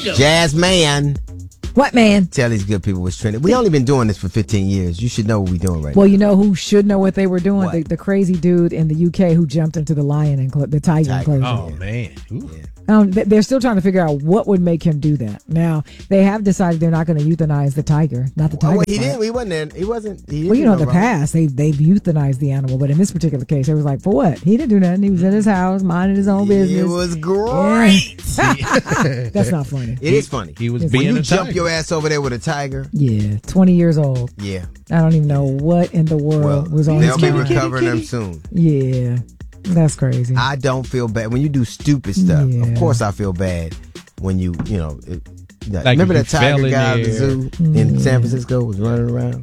Jazz Man. What, man? Tell these good people what's trending. We only been doing this for 15 years. You should know what we're doing right now. Well, you know who should know what they were doing? What? The crazy dude in the UK who jumped into the the tiger enclosure. Oh, man. Ooh. Yeah. They're still trying to figure out what would make him do that. Now, they have decided they're not going to euthanize the tiger, not the tiger. Well, he didn't. He wasn't there. He wasn't. He Well, you know, in the wrong. past, they've euthanized the animal, but in this particular case, they was like, for what? He didn't do nothing. He was in his house, minding his own business. It was great. That's not funny. It is funny. He was When being When you a jump tiger. your ass over there with a tiger, Yeah, 20 years old. yeah. I don't even know what in the world was on his they'll be mind. recovering them soon. Yeah, that's crazy. I don't feel bad when you do stupid stuff. Yeah. Of course, I feel bad when you know. Like remember if that you fell tiger in guy at the there. zoo in San Francisco was running around.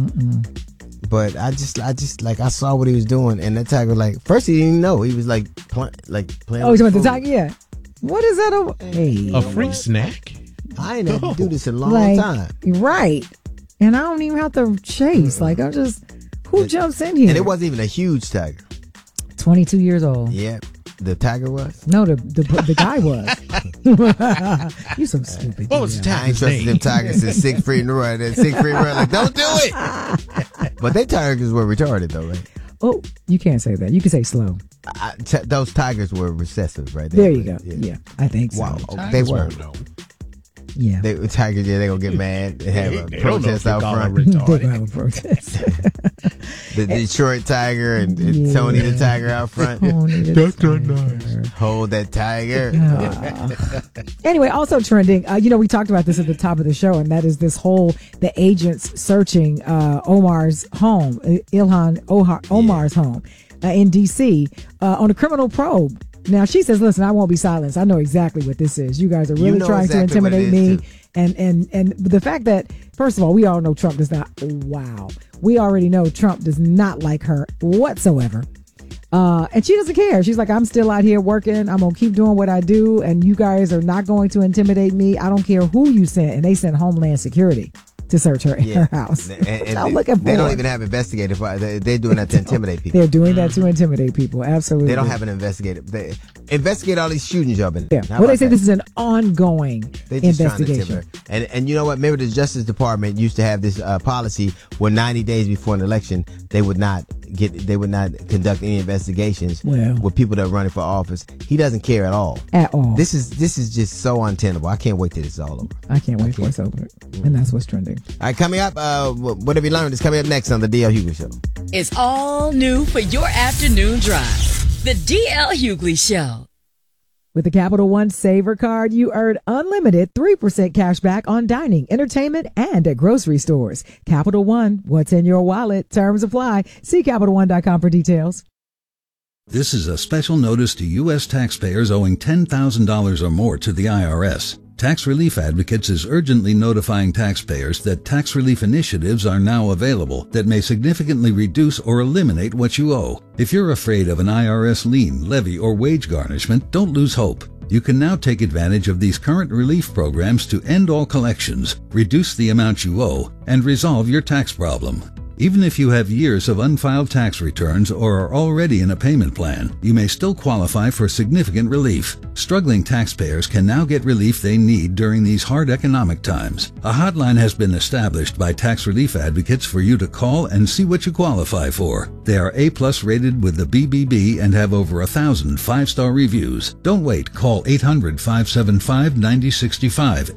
But I just like I saw what he was doing, and that tiger like first he didn't even know he was like playing. Oh, you with want the food. tiger? Yeah. What is that? Hey, A free snack? I ain't had to do this in a long like, time. right? And I don't even have to chase. Like I'm just who jumps in here? And it wasn't even a huge tiger. 22 years old. Yeah, the tiger was. No, the guy was. You so stupid. What was the I ain't tiger's trusted them name? tigers since Siegfried and Roy. That Siegfried and Roy like, don't do it. But they tigers were retarded though, right? Oh, you can't say that. You can say slow. Those tigers were recessive, right? There you go. Yeah, I think so. Wow. They Tigers were. won't know. Yeah. They tigers. Yeah, they gonna get mad and have a They don't know if protest you out call them front. They're retarded. gonna have a protest. The Detroit tiger and Yeah. Tony the tiger out front. Tony the tiger. Hold that tiger. Anyway, also trending, we talked about this at the top of the show, and that is this whole, the agents searching Omar's home, Omar's home in D.C. On a criminal probe. Now, she says, listen, I won't be silenced. I know exactly what this is. You guys are really trying to exactly what it intimidate me. is, And the fact that, first of all, we all know Trump does not, wow. We already know Trump does not like her whatsoever. And she doesn't care. She's like, I'm still out here working. I'm going to keep doing what I do. And you guys are not going to intimidate me. I don't care who you sent. And they sent Homeland Security to search her in her house. And I'm looking they for don't it. even have investigators. They're doing that to intimidate people. They're doing that to intimidate people. Absolutely. They don't have an investigator. They investigate all these shootings y'all been. Yeah. How Well, they about say that? this is an ongoing They just trying to investigation. intimidate. And you know what? Remember the Justice Department used to have this policy where 90 days before an election they would not conduct any investigations Well. with people that are running for office. He doesn't care at all. At all. This is just so untenable. I can't wait till this is all over. I can't wait for it's over. And that's what's trending. All right, coming up, what have you learned is coming up next on the DL Hughley Show. It's all new for your afternoon drive. The DL Hughley Show. With the Capital One Saver Card, you earn unlimited 3% cash back on dining, entertainment, and at grocery stores. Capital One, what's in your wallet? Terms apply. See CapitalOne.com for details. This is a special notice to U.S. taxpayers owing $10,000 or more to the IRS. Tax Relief Advocates is urgently notifying taxpayers that tax relief initiatives are now available that may significantly reduce or eliminate what you owe. If you're afraid of an IRS lien, levy, or wage garnishment, don't lose hope. You can now take advantage of these current relief programs to end all collections, reduce the amount you owe, and resolve your tax problem. Even if you have years of unfiled tax returns or are already in a payment plan, you may still qualify for significant relief. Struggling taxpayers can now get relief they need during these hard economic times. A hotline has been established by Tax Relief Advocates for you to call and see what you qualify for. They are A+ rated with the BBB and have over 1,000 5-star reviews. Don't wait. Call 800-575-9065.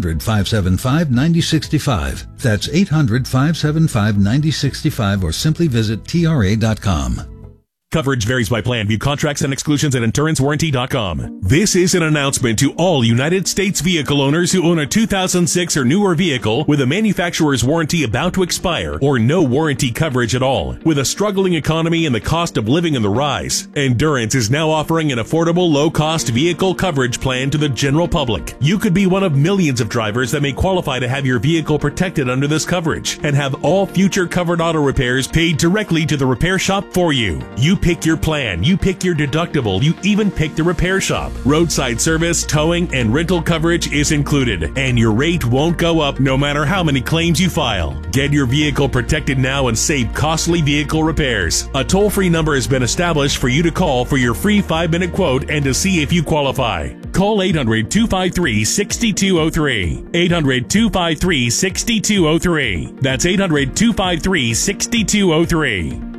800-575-9065. That's 800-575-9065 or simply visit TRA.com. Coverage varies by plan. View contracts and exclusions at InsuranceWarranty.com. This is an announcement to all United States vehicle owners who own a 2006 or newer vehicle with a manufacturer's warranty about to expire or no warranty coverage at all. With a struggling economy and the cost of living on the rise, Endurance is now offering an affordable, low-cost vehicle coverage plan to the general public. You could be one of millions of drivers that may qualify to have your vehicle protected under this coverage and have all future covered auto repairs paid directly to the repair shop for you. You pick your plan, you pick your deductible, you even pick the repair shop. Roadside service, towing, and rental coverage is included, and your rate won't go up no matter how many claims you file. Get your vehicle protected now and save costly vehicle repairs. A toll-free number has been established for you to call for your free 5-minute quote and to see if you qualify. Call 800-253-6203. 800-253-6203. That's 800-253-6203.